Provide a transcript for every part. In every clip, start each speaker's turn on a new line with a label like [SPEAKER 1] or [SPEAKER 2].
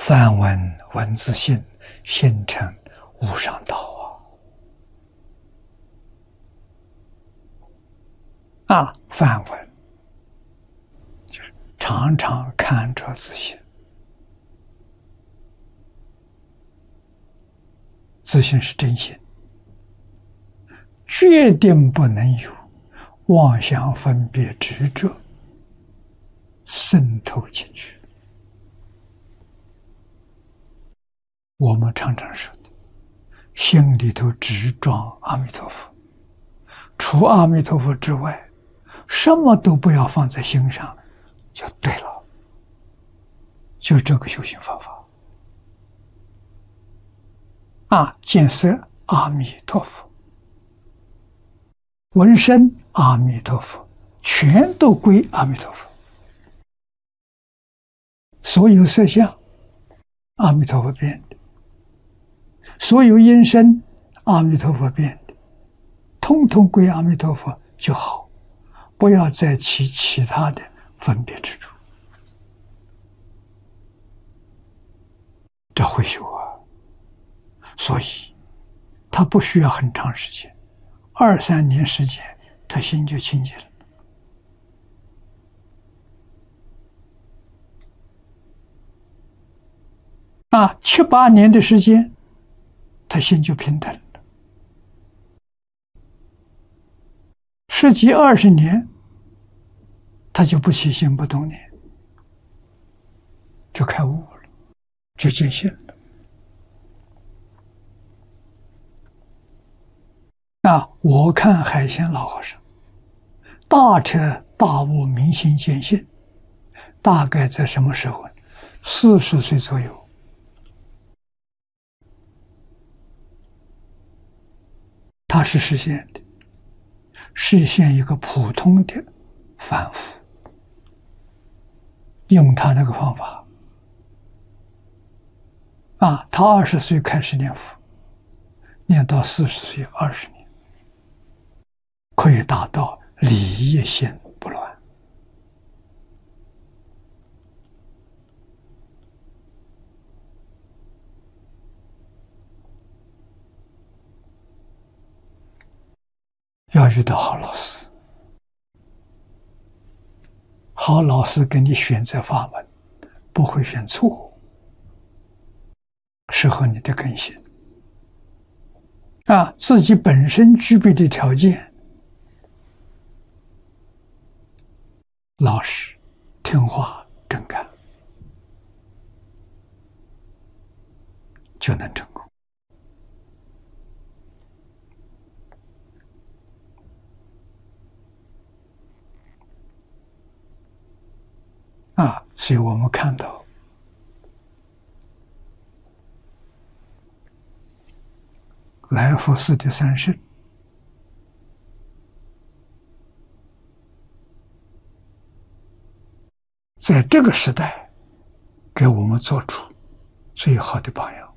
[SPEAKER 1] 梵文文字性，形成无上道啊！梵文就是常常看着自性，自性是真心，决定不能有妄想分别执着渗透进去。我们常常说的，心里头只装阿弥陀佛，除阿弥陀佛之外，什么都不要放在心上，就对了。就这个修行方法啊，见色阿弥陀佛，闻声阿弥陀佛，全都归阿弥陀佛。所有色相，阿弥陀佛变的；所有音声，阿弥陀佛变的，通通归阿弥陀佛就好，不要再起其他的分别之处。这会修啊，所以他不需要很长时间，2、3年时间，他心就清净了。7、8年的时间，他心就平等了。10几20年，他就不起心不动念，就开悟了，就见性了。我看海鲜老和尚大彻大悟，明心见性，大概在什么时候？40岁左右。他是实现的，实现一个普通的凡夫，用他那个方法他20岁开始念佛，念到40岁20年，可以达到理业心不乱。要遇到好老师，好老师给你选择法门，不会选错误，适合你的根性自己本身具备的条件，老实、听话、真干，就能成功。所以我们看到来佛寺的3圣，在这个时代给我们做出最好的榜样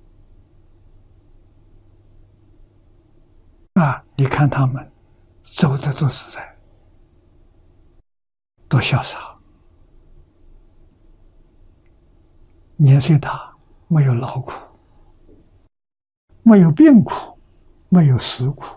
[SPEAKER 1] 你看他们走的多自在，多潇洒，年岁大，没有劳苦，没有病苦，没有死苦，